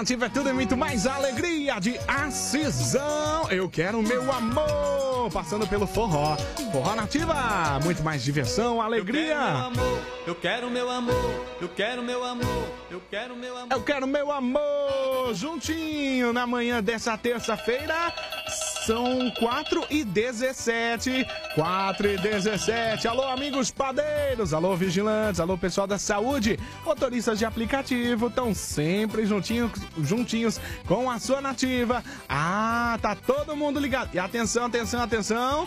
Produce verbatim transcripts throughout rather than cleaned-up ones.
Nativa é tudo e muito mais alegria de Acisão. Eu quero meu amor, passando pelo forró. Forró Nativa, muito mais diversão, alegria. Eu quero meu amor, eu quero meu amor, eu quero meu amor. Eu quero meu amor, juntinho na manhã dessa terça-feira. São quatro e dezessete. quatro e dezessete. Alô, amigos padeiros. Alô, vigilantes. Alô, pessoal da saúde. Motoristas de aplicativo estão sempre juntinhos, juntinhos com a sua Nativa. Ah, tá todo mundo ligado. E atenção, atenção, atenção.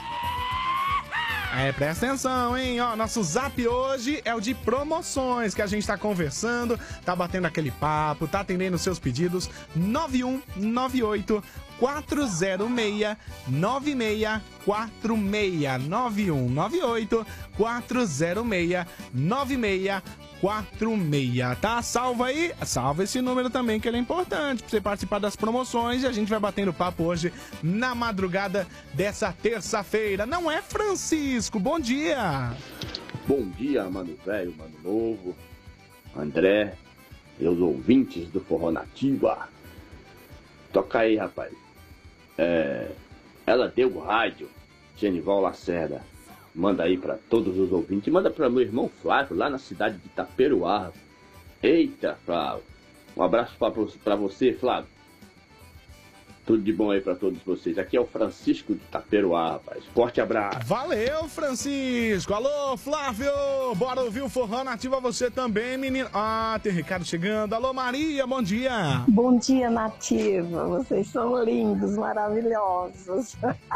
É, presta atenção, hein? Ó, nosso zap hoje é o de promoções, que a gente tá conversando, tá batendo aquele papo, tá atendendo seus pedidos. nove um nove oito quatro zero seis nove seis quatro seis. nove um nove oito quatro zero seis nove seis quatro seis. Tá? Salva aí, salva esse número também, que ele é importante pra você participar das promoções. E a gente vai batendo papo hoje na madrugada dessa terça-feira. Não é, Francisco? Bom dia! Bom dia, mano velho, mano novo, André e os ouvintes do Forró Nativa. Toca aí, rapaz. É, ela deu o rádio, Genival Lacerda. Manda aí pra todos os ouvintes. Manda pra meu irmão Flávio, lá na cidade de Itaperuá. Eita, Flávio. Um abraço pra, pra você, Flávio. Tudo de bom aí pra todos vocês. Aqui é o Francisco de Itaperuá, rapaz. Forte abraço. Valeu, Francisco. Alô, Flávio. Bora ouvir o Forró Nativa você também, menino. Ah, tem recado chegando. Alô, Maria, bom dia. Bom dia, Nativa. Vocês são lindos, maravilhosos.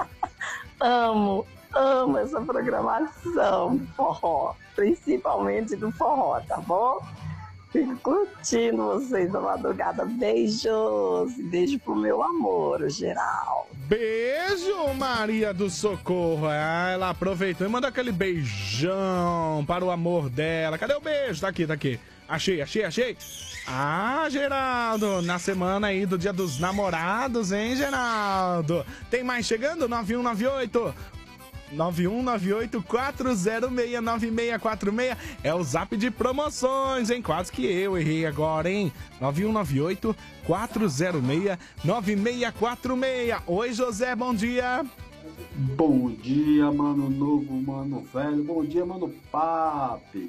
Amo. Amo essa programação do forró, principalmente do forró, tá bom? Fico curtindo vocês na madrugada. Beijos, beijo pro meu amor, o geral. Beijo, Maria do Socorro. Ah, ela aproveitou e mandou aquele beijão para o amor dela. Cadê o beijo? Tá aqui, tá aqui. Achei, achei, achei. Ah, Geraldo, na semana aí do Dia dos Namorados, hein, Geraldo? Tem mais chegando? nove um nove oito nove um nove oito quatro zero seis nove seis quatro seis é o zap de promoções, hein? Quase que eu errei agora, hein? nove um nove oito quatro zero seis nove seis quatro seis. Oi, José, bom dia. Bom dia, mano novo, mano velho. Bom dia, mano papi.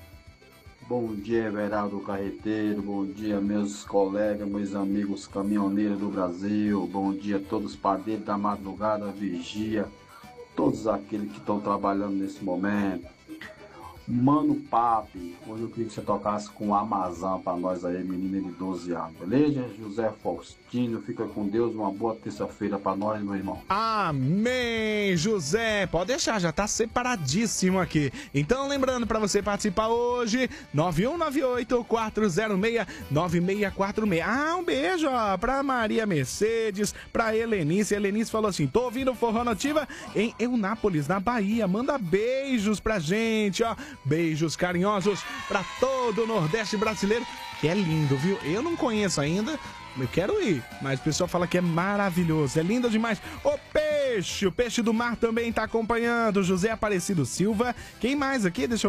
Bom dia, Everaldo Carreteiro. Bom dia, meus colegas, meus amigos caminhoneiros do Brasil. Bom dia a todos os padeiros da madrugada, vigia. Todos aqueles que estão trabalhando nesse momento. Mano Papi, hoje eu queria que você tocasse com o Amazon pra nós aí, menina de doze anos, beleza? José Faustino, fica com Deus, uma boa terça-feira pra nós, meu irmão. Amém, José. Pode deixar, já tá separadíssimo aqui. Então, lembrando pra você participar hoje, nove um nove oito quatro zero seis nove seis quatro seis. Ah, um beijo, ó, pra Maria Mercedes, pra Helenice. Helenice falou assim, tô ouvindo o Forró Nativa em Eunápolis, na Bahia. Manda beijos pra gente, ó. Beijos carinhosos pra todo o Nordeste brasileiro, que é lindo, viu? Eu não conheço ainda, eu quero ir, mas o pessoal fala que é maravilhoso, é lindo demais. O Peixe, o Peixe do Mar também tá acompanhando, José Aparecido Silva. Quem mais aqui? Deixa eu